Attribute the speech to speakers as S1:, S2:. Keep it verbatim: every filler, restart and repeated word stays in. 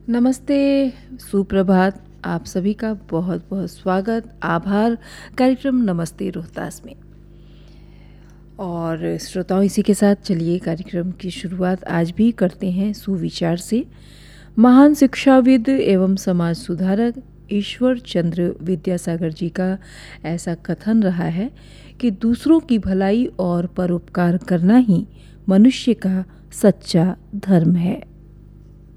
S1: नमस्ते, सुप्रभात। आप सभी का बहुत बहुत स्वागत, आभार कार्यक्रम नमस्ते रोहतास में। और श्रोताओं, इसी के साथ चलिए कार्यक्रम की शुरुआत आज भी करते हैं सुविचार से। महान शिक्षाविद एवं समाज सुधारक ईश्वर चंद्र विद्यासागर जी का ऐसा कथन रहा है कि दूसरों की भलाई और परोपकार करना ही मनुष्य का सच्चा धर्म है।